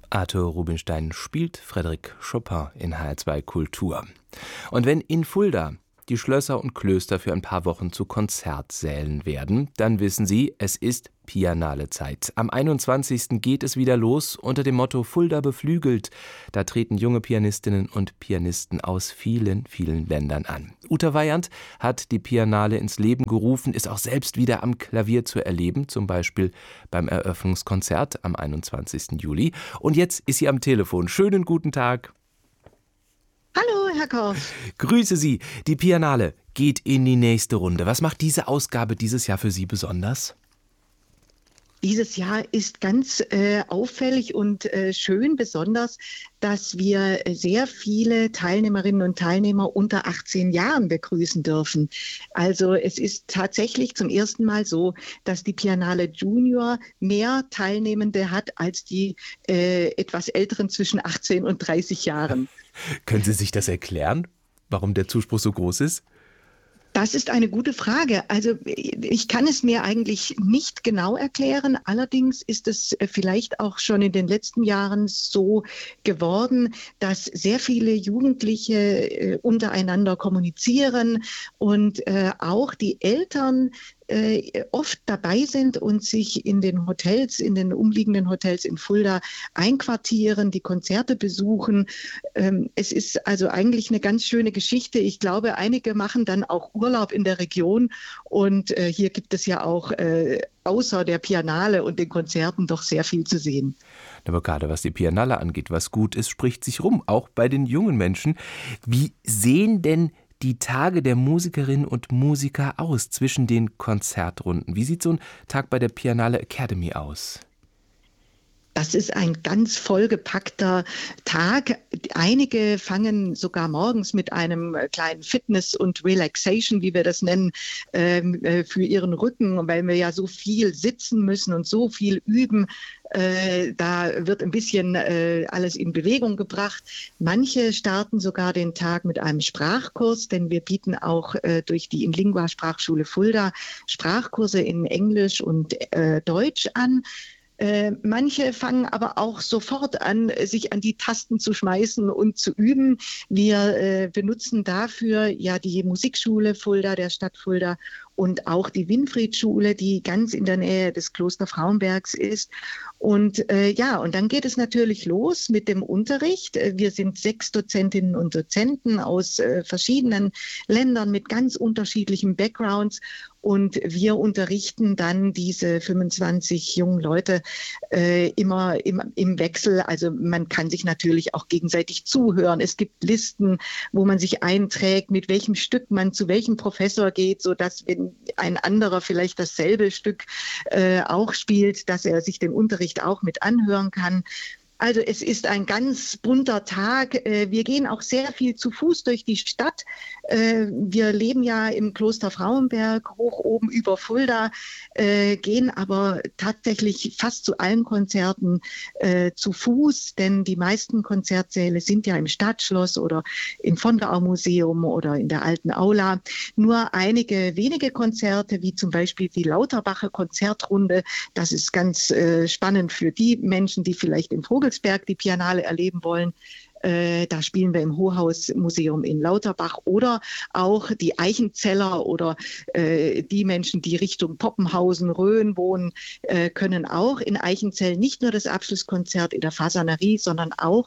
Arthur Rubinstein spielt Frédéric Chopin in HR2 Kultur. Und wenn in Fulda die Schlösser und Klöster für ein paar Wochen zu Konzertsälen werden, dann wissen Sie, es ist Pianale-Zeit. Am 21. geht es wieder los unter dem Motto Fulda beflügelt. Da treten junge Pianistinnen und Pianisten aus vielen, vielen Ländern an. Uta Weyand hat die Pianale ins Leben gerufen, ist auch selbst wieder am Klavier zu erleben, zum Beispiel beim Eröffnungskonzert am 21. Juli. Und jetzt ist sie am Telefon. Schönen guten Tag. Hallo, Herr Korsch. Grüße Sie. Die Pianale geht in die nächste Runde. Was macht diese Ausgabe dieses Jahr für Sie besonders? Dieses Jahr ist ganz auffällig und schön besonders, dass wir sehr viele Teilnehmerinnen und Teilnehmer unter 18 Jahren begrüßen dürfen. Also es ist tatsächlich zum ersten Mal so, dass die Pianale Junior mehr Teilnehmende hat als die etwas älteren zwischen 18 und 30 Jahren. Können Sie sich das erklären, warum der Zuspruch so groß ist? Das ist eine gute Frage. Also ich kann es mir eigentlich nicht genau erklären. Allerdings ist es vielleicht auch schon in den letzten Jahren so geworden, dass sehr viele Jugendliche untereinander kommunizieren und auch die Eltern oft dabei sind und sich in den Hotels, in den umliegenden Hotels in Fulda einquartieren, die Konzerte besuchen. Es ist also eigentlich eine ganz schöne Geschichte. Ich glaube, einige machen dann auch Urlaub in der Region und hier gibt es ja auch außer der Pianale und den Konzerten doch sehr viel zu sehen. Aber gerade was die Pianale angeht, was gut ist, spricht sich rum, auch bei den jungen Menschen. Wie sehen denn die Tage der Musikerinnen und Musiker aus zwischen den Konzertrunden? Wie sieht so ein Tag bei der Pianale Academy aus? Das ist ein ganz vollgepackter Tag. Einige fangen sogar morgens mit einem kleinen Fitness- und Relaxation, wie wir das nennen, für ihren Rücken, weil wir ja so viel sitzen müssen und so viel üben. Da wird ein bisschen alles in Bewegung gebracht. Manche starten sogar den Tag mit einem Sprachkurs, denn wir bieten auch durch die Inlingua Sprachschule Fulda Sprachkurse in Englisch und Deutsch an. Manche fangen aber auch sofort an, sich an die Tasten zu schmeißen und zu üben. Wir benutzen dafür ja die Musikschule Fulda, der Stadt Fulda, und auch die Winfried-Schule, die ganz in der Nähe des Kloster Frauenbergs ist. Und und dann geht es natürlich los mit dem Unterricht. Wir sind 6 Dozentinnen und Dozenten aus verschiedenen Ländern mit ganz unterschiedlichen Backgrounds. Und wir unterrichten dann diese 25 jungen Leute immer im Wechsel. Also man kann sich natürlich auch gegenseitig zuhören. Es gibt Listen, wo man sich einträgt, mit welchem Stück man zu welchem Professor geht, sodass, wenn ein anderer vielleicht dasselbe Stück auch spielt, dass er sich den Unterricht auch mit anhören kann. Also es ist ein ganz bunter Tag. Wir gehen auch sehr viel zu Fuß durch die Stadt. Wir leben ja im Kloster Frauenberg, hoch oben über Fulda, gehen aber tatsächlich fast zu allen Konzerten zu Fuß, denn die meisten Konzertsäle sind ja im Stadtschloss oder im Von-Gau-Museum oder in der alten Aula. Nur einige wenige Konzerte, wie zum Beispiel die Lauterbacher Konzertrunde, das ist ganz spannend für die Menschen, die vielleicht im Vogelsberg die Pianale erleben wollen. Da spielen wir im Hochhausmuseum in Lauterbach oder auch die Eichenzeller oder die Menschen, die Richtung Poppenhausen, Rhön wohnen, können auch in Eichenzell nicht nur das Abschlusskonzert in der Fasanerie, sondern auch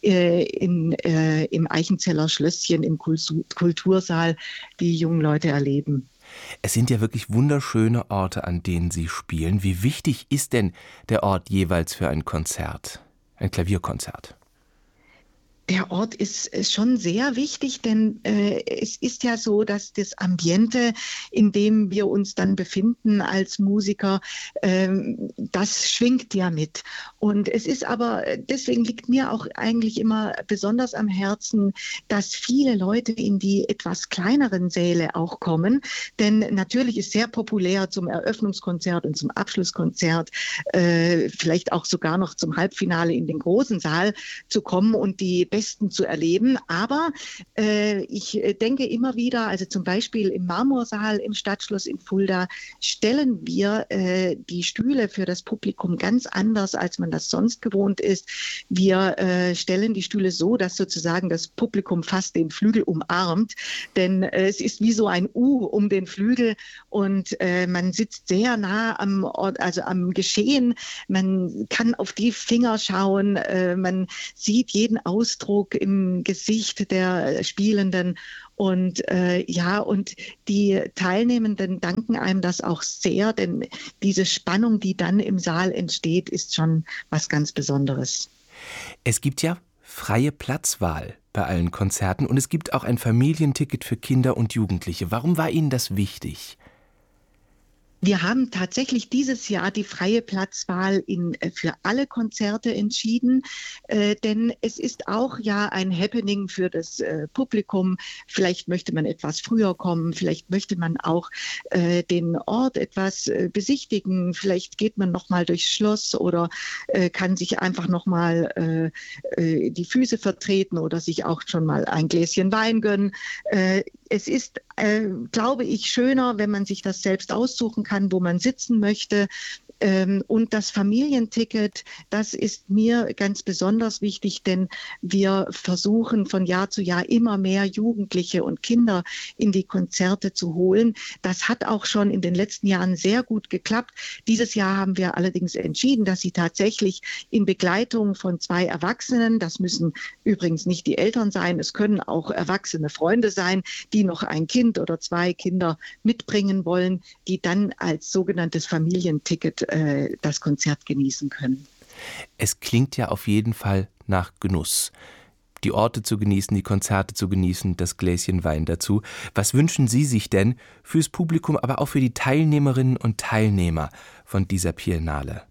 im Eichenzeller Schlösschen im Kultursaal die jungen Leute erleben. Es sind ja wirklich wunderschöne Orte, an denen Sie spielen. Wie wichtig ist denn der Ort jeweils für ein Konzert, ein Klavierkonzert? Der Ort ist schon sehr wichtig, denn es ist ja so, dass das Ambiente, in dem wir uns dann befinden als Musiker, das schwingt ja mit. Und es ist aber, deswegen liegt mir auch eigentlich immer besonders am Herzen, dass viele Leute in die etwas kleineren Säle auch kommen. Denn natürlich ist sehr populär zum Eröffnungskonzert und zum Abschlusskonzert, vielleicht auch sogar noch zum Halbfinale in den großen Saal zu kommen und die Besten zu erleben. Aber ich denke immer wieder, also zum Beispiel im Marmorsaal im Stadtschloss in Fulda stellen wir die Stühle für das Publikum ganz anders, als man das sonst gewohnt ist. Wir stellen die Stühle so, dass sozusagen das Publikum fast den Flügel umarmt, denn es ist wie so ein U um den Flügel und man sitzt sehr nah am Ort, also am Geschehen. Man kann auf die Finger schauen, man sieht jeden Ausdruck im Gesicht der Spielenden. Und und die Teilnehmenden danken einem das auch sehr, denn diese Spannung, die dann im Saal entsteht, ist schon was ganz Besonderes. Es gibt ja freie Platzwahl bei allen Konzerten und es gibt auch ein Familienticket für Kinder und Jugendliche. Warum war Ihnen das wichtig? Wir haben tatsächlich dieses Jahr die freie Platzwahl für alle Konzerte entschieden, denn es ist auch ja ein Happening für das Publikum. Vielleicht möchte man etwas früher kommen, vielleicht möchte man auch den Ort etwas besichtigen, vielleicht geht man noch mal durchs Schloss oder kann sich einfach noch mal die Füße vertreten oder sich auch schon mal ein Gläschen Wein gönnen. Es ist, glaube ich, schöner, wenn man sich das selbst aussuchen kann, wo man sitzen möchte. Und das Familienticket, das ist mir ganz besonders wichtig, denn wir versuchen von Jahr zu Jahr immer mehr Jugendliche und Kinder in die Konzerte zu holen. Das hat auch schon in den letzten Jahren sehr gut geklappt. Dieses Jahr haben wir allerdings entschieden, dass sie tatsächlich in Begleitung von 2 Erwachsenen, das müssen übrigens nicht die Eltern sein, es können auch erwachsene Freunde sein, die noch ein Kind oder 2 Kinder mitbringen wollen, die dann als sogenanntes Familienticket das Konzert genießen können. Es klingt ja auf jeden Fall nach Genuss. Die Orte zu genießen, die Konzerte zu genießen, das Gläschen Wein dazu. Was wünschen Sie sich denn fürs Publikum, aber auch für die Teilnehmerinnen und Teilnehmer von dieser Biennale?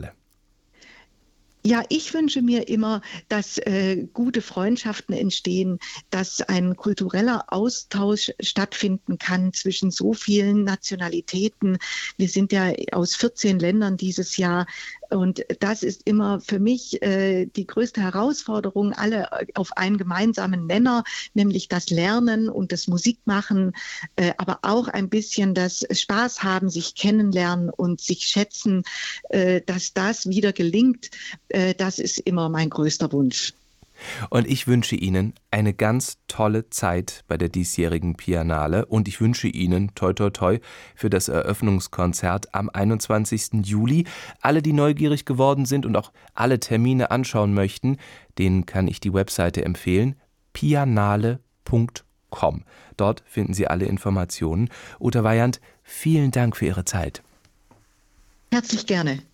Ja, ich wünsche mir immer, dass gute Freundschaften entstehen, dass ein kultureller Austausch stattfinden kann zwischen so vielen Nationalitäten. Wir sind ja aus 14 Ländern dieses Jahr. Und das ist immer für mich die größte Herausforderung, alle auf einen gemeinsamen Nenner, nämlich das Lernen und das Musikmachen, aber auch ein bisschen das Spaß haben, sich kennenlernen und sich schätzen, dass das wieder gelingt. Das ist immer mein größter Wunsch. Und ich wünsche Ihnen eine ganz tolle Zeit bei der diesjährigen Biennale und ich wünsche Ihnen toi toi toi für das Eröffnungskonzert am 21. Juli. Alle, die neugierig geworden sind und auch alle Termine anschauen möchten, denen kann ich die Webseite empfehlen, biennale.com. Dort finden Sie alle Informationen. Uta Weyand, vielen Dank für Ihre Zeit. Herzlich gerne.